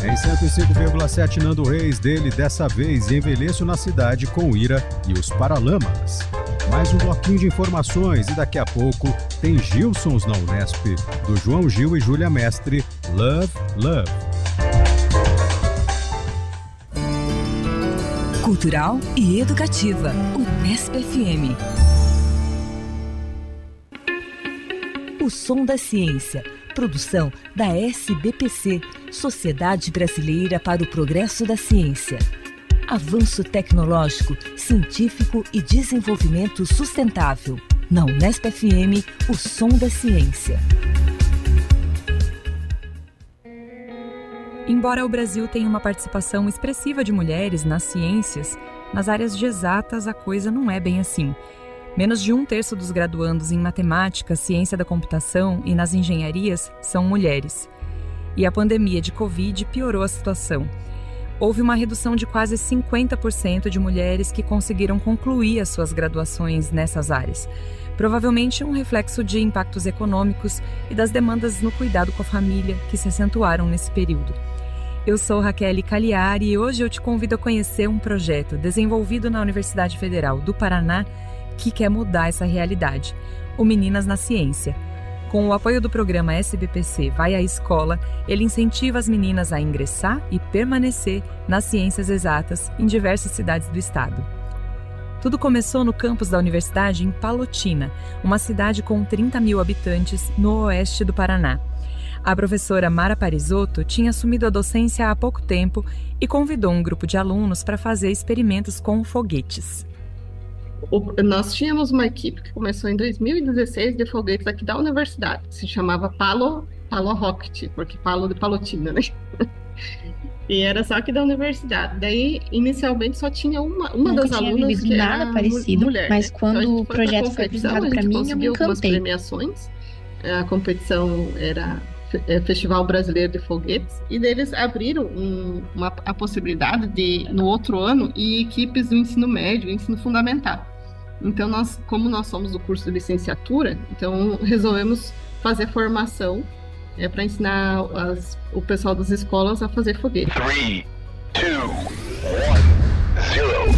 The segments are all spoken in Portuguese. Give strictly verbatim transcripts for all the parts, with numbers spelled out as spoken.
Em cento e cinco vírgula sete, Nando Reis, dele dessa vez, Envelheço na Cidade com Ira e os Paralamas. Mais um bloquinho de informações e daqui a pouco tem Gilsons na Unesp, do João Gil e Júlia Mestre, Love, Love. Cultural e educativa, Unesp F M. O Som da Ciência, produção da S B P C, Sociedade Brasileira para o Progresso da Ciência. Avanço tecnológico, científico e desenvolvimento sustentável. Na Unesp F M, o Som da Ciência. Embora o Brasil tenha uma participação expressiva de mulheres nas ciências, nas áreas de exatas a coisa não é bem assim. Menos de um terço dos graduandos em matemática, ciência da computação e nas engenharias são mulheres. E a pandemia de Covid piorou a situação. Houve uma redução de quase cinquenta por cento de mulheres que conseguiram concluir as suas graduações nessas áreas. Provavelmente um reflexo de impactos econômicos e das demandas no cuidado com a família que se acentuaram nesse período. Eu sou Raquel Cagliari e hoje eu te convido a conhecer um projeto desenvolvido na Universidade Federal do Paraná que quer mudar essa realidade, o Meninas na Ciência. Com o apoio do programa S B P C Vai à Escola, ele incentiva as meninas a ingressar e permanecer nas ciências exatas em diversas cidades do estado. Tudo começou no campus da universidade em Palotina, uma cidade com trinta mil habitantes no oeste do Paraná. A professora Mara Parisotto tinha assumido a docência há pouco tempo e convidou um grupo de alunos para fazer experimentos com foguetes. Nós tínhamos uma equipe que começou em dois mil e dezesseis de foguetes aqui da universidade, se chamava Palo, Palo Rocket, porque Palo de Palotina, né? E era só aqui da universidade. Daí, inicialmente, só tinha uma, uma das alunas que nada era parecido, mulher. mas né? quando então, o projeto foi apresentado para mim, eu me algumas encantei. premiações. A competição era Festival Brasileiro de Foguetes, e deles abriram um, uma, a possibilidade de, no outro ano, ir equipes do ensino médio e ensino fundamental. Então, nós, como nós somos do curso de licenciatura, então resolvemos fazer formação é, para ensinar as, o pessoal das escolas a fazer foguete. três, dois, um, zero.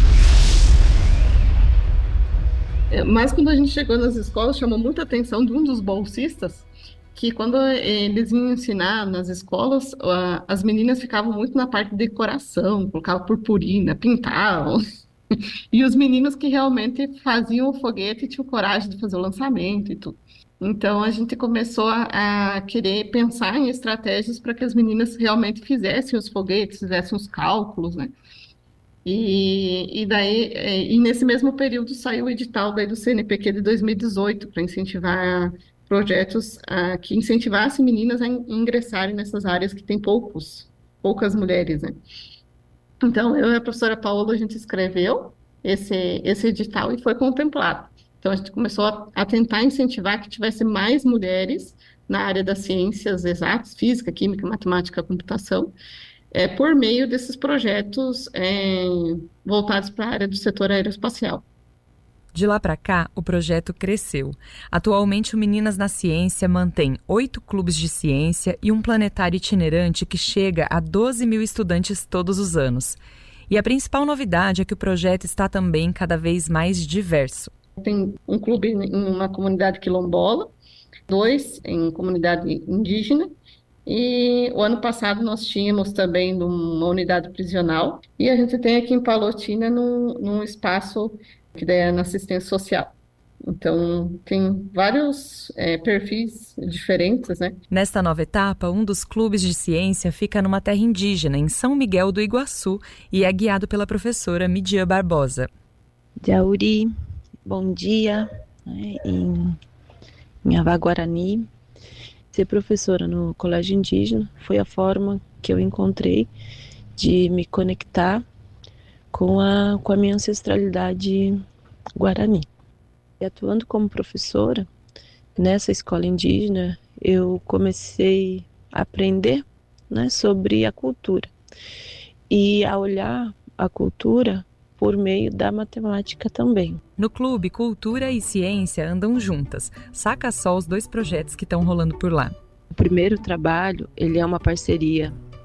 É, mas quando a gente chegou nas escolas, chamou muita atenção de um dos bolsistas, que quando eles iam ensinar nas escolas, as meninas ficavam muito na parte de decoração, colocavam purpurina, pintavam. E os meninos que realmente faziam o foguete e tinham coragem de fazer o lançamento e tudo. Então, a gente começou a, a querer pensar em estratégias para que as meninas realmente fizessem os foguetes, fizessem os cálculos, né? E, e daí, e nesse mesmo período, saiu o edital daí do C N Pq de dois mil e dezoito para incentivar projetos uh, que incentivassem meninas a ingressarem nessas áreas que tem poucos, poucas mulheres, né? Então, eu e a professora Paola, a gente escreveu esse, esse edital e foi contemplado. Então, a gente começou a, a tentar incentivar que tivesse mais mulheres na área das ciências exatas, física, química, matemática, computação, é, por meio desses projetos é, voltados para a área do setor aeroespacial. De lá para cá, o projeto cresceu. Atualmente, o Meninas na Ciência mantém oito clubes de ciência e um planetário itinerante que chega a doze mil estudantes todos os anos. E a principal novidade é que o projeto está também cada vez mais diverso. Tem um clube em uma comunidade quilombola, dois em comunidade indígena, e o ano passado nós tínhamos também uma unidade prisional, e a gente tem aqui em Palotina num, num espaço que daí é na assistência social. Então, tem vários é, perfis diferentes, né? Nesta nova etapa, um dos clubes de ciência fica numa terra indígena, em São Miguel do Iguaçu, e é guiado pela professora Midian Barbosa. Jauri, bom dia. Né? Em, em Avá Guarani, ser professora no colégio indígena foi a forma que eu encontrei de me conectar com a, com a minha ancestralidade guarani. E atuando como professora nessa escola indígena, eu comecei a aprender, né, sobre a cultura e a olhar a cultura por meio da matemática também. No clube, cultura e ciência andam juntas. Saca só os dois projetos que estão rolando por lá. O primeiro trabalho, ele é uma parceria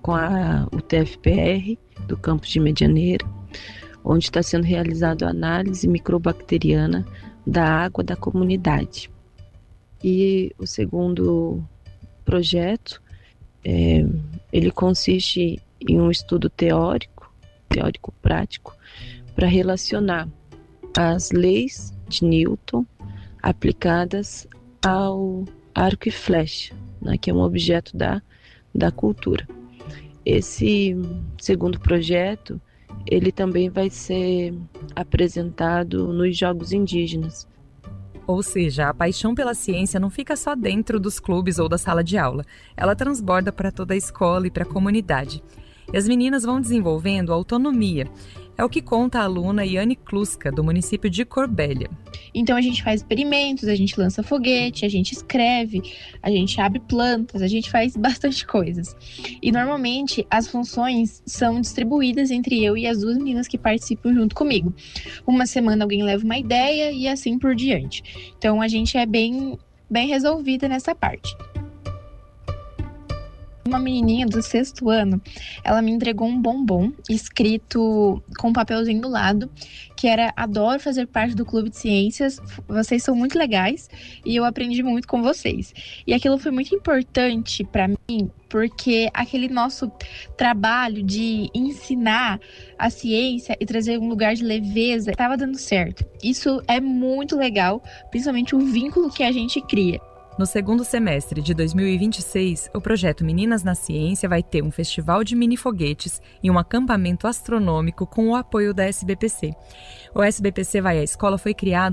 com a U T F P R do campus de Medianeira, onde está sendo realizada a análise microbacteriana da água da comunidade. E o segundo projeto, é, ele consiste em um estudo teórico, teórico-prático, para relacionar as leis de Newton aplicadas ao arco e flecha, né, que é um objeto da, da cultura. Esse segundo projeto, ele também vai ser apresentado nos Jogos Indígenas. Ou seja, a paixão pela ciência não fica só dentro dos clubes ou da sala de aula. Ela transborda para toda a escola e para a comunidade. E as meninas vão desenvolvendo autonomia. É o que conta a aluna Yane Kluska, do município de Corbélia. Então a gente faz experimentos, a gente lança foguete, a gente escreve, a gente abre plantas, a gente faz bastante coisas. E normalmente as funções são distribuídas entre eu e as duas meninas que participam junto comigo. Uma semana alguém leva uma ideia e assim por diante. Então a gente é bem, bem resolvida nessa parte. Uma menininha do sexto ano, ela me entregou um bombom escrito com um papelzinho do lado, que era: adoro fazer parte do Clube de Ciências, vocês são muito legais e eu aprendi muito com vocês. E aquilo foi muito importante para mim, porque aquele nosso trabalho de ensinar a ciência e trazer um lugar de leveza estava dando certo. Isso é muito legal, principalmente o vínculo que a gente cria. No segundo semestre de dois mil e vinte e seis, o projeto Meninas na Ciência vai ter um festival de mini-foguetes e um acampamento astronômico com o apoio da S B P C. O S B P C Vai à Escola foi criado